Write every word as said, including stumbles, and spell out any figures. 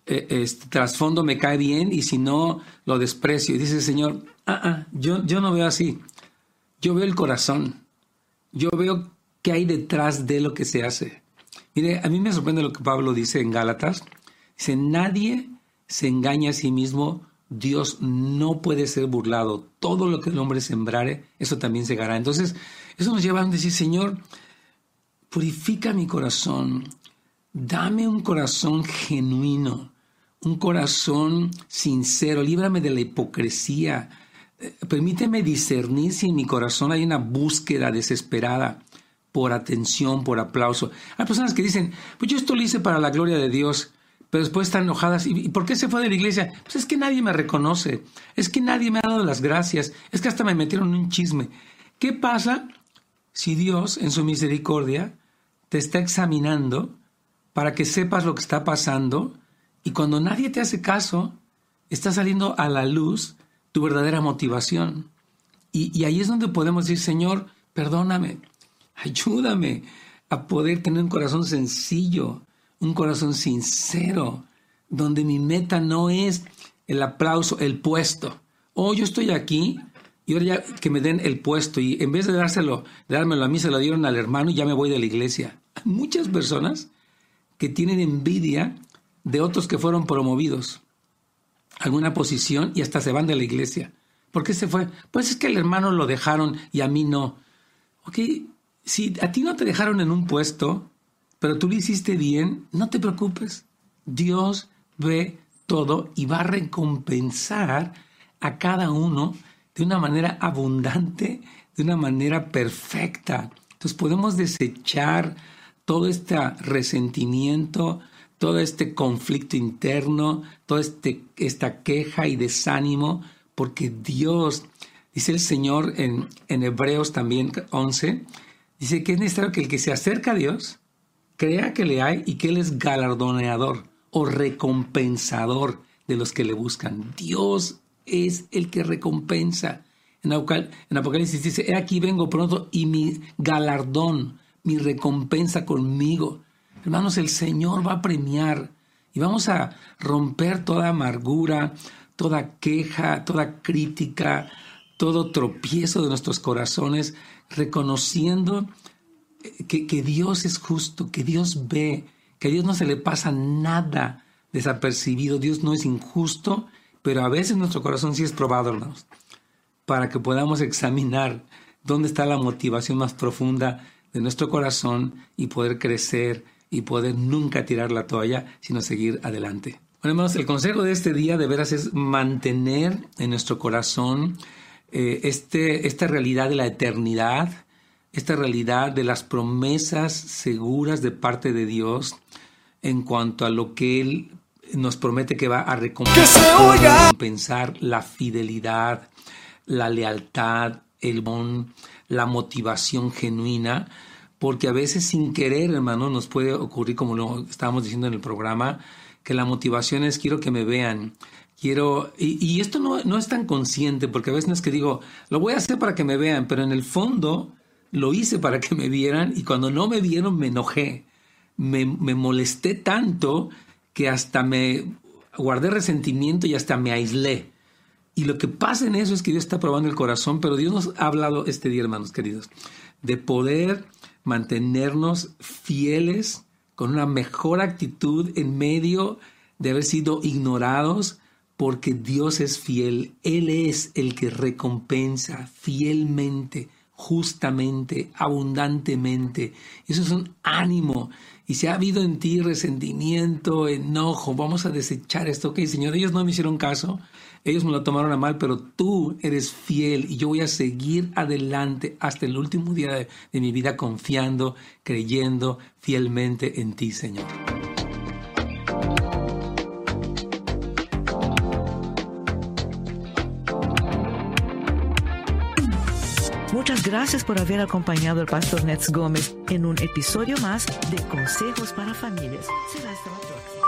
eh, este trasfondo me cae bien y si no, lo desprecio. Y dice el Señor, ah, ah, yo, yo no veo así. Yo veo el corazón. Yo veo qué hay detrás de lo que se hace. Mire, a mí me sorprende lo que Pablo dice en Gálatas. Dice, nadie se engaña a sí mismo. Dios no puede ser burlado. Todo lo que el hombre sembrare, eso también segará. Entonces, eso nos lleva a decir, Señor, purifica mi corazón. Dame un corazón genuino, un corazón sincero. Líbrame de la hipocresía. Permíteme discernir si en mi corazón hay una búsqueda desesperada por atención, por aplauso. Hay personas que dicen, pues yo esto lo hice para la gloria de Dios, pero después están enojadas. ¿Y por qué se fue de la iglesia? Pues es que nadie me reconoce, es que nadie me ha dado las gracias, es que hasta me metieron en un chisme. ¿Qué pasa si Dios, en su misericordia, te está examinando para que sepas lo que está pasando y cuando nadie te hace caso, está saliendo a la luz tu verdadera motivación? Y, y ahí es donde podemos decir, Señor, perdóname, ayúdame a poder tener un corazón sencillo, un corazón sincero, donde mi meta no es el aplauso, el puesto. Oh, yo estoy aquí y ahora ya que me den el puesto y en vez de dárselo, de dármelo a mí, se lo dieron al hermano y ya me voy de la iglesia. Hay muchas personas que tienen envidia de otros que fueron promovidos a alguna posición y hasta se van de la iglesia. ¿Por qué se fue? Pues es que al hermano lo dejaron y a mí no. Ok, si a ti no te dejaron en un puesto, pero tú lo hiciste bien, no te preocupes. Dios ve todo y va a recompensar a cada uno de una manera abundante, de una manera perfecta. Entonces podemos desechar todo este resentimiento, todo este conflicto interno, toda este, esta queja y desánimo, porque Dios, dice el Señor en, en Hebreos también once, dice que es necesario que el que se acerca a Dios crea que le hay y que Él es galardoneador o recompensador de los que le buscan. Dios es el que recompensa. En Apocalipsis dice, he aquí vengo pronto y mi galardón, mi recompensa conmigo. Hermanos, el Señor va a premiar y vamos a romper toda amargura, toda queja, toda crítica, todo tropiezo de nuestros corazones, reconociendo que, que Dios es justo, que Dios ve, que a Dios no se le pasa nada desapercibido. Dios no es injusto, pero a veces nuestro corazón sí es probado, hermanos, para que podamos examinar dónde está la motivación más profunda de nuestro corazón y poder crecer y poder nunca tirar la toalla, sino seguir adelante. Bueno, hermanos, el consejo de este día de veras es mantener en nuestro corazón eh, este, esta realidad de la eternidad, esta realidad de las promesas seguras de parte de Dios en cuanto a lo que Él nos promete que va a recompensar la fidelidad, la lealtad, el bon, la motivación genuina, porque a veces sin querer, hermano, nos puede ocurrir, como lo estábamos diciendo en el programa, que la motivación es quiero que me vean, quiero, y, y esto no, no es tan consciente, porque a veces no es que digo, lo voy a hacer para que me vean, pero en el fondo lo hice para que me vieran y cuando no me vieron me enojé, me, me molesté tanto que hasta me guardé resentimiento y hasta me aislé. Y lo que pasa en eso es que Dios está probando el corazón, pero Dios nos ha hablado este día, hermanos queridos, de poder mantenernos fieles con una mejor actitud en medio de haber sido ignorados, porque Dios es fiel. Él es el que recompensa fielmente, justamente, abundantemente. Eso es un ánimo. Y si ha habido en ti resentimiento, enojo, vamos a desechar esto. Ok, Señor, ellos no me hicieron caso, ellos me lo tomaron a mal, pero tú eres fiel y yo voy a seguir adelante hasta el último día de, de mi vida confiando, creyendo fielmente en ti, Señor. Muchas gracias por haber acompañado al pastor Nets Gómez en un episodio más de Consejos para Familias. Será hasta la próxima.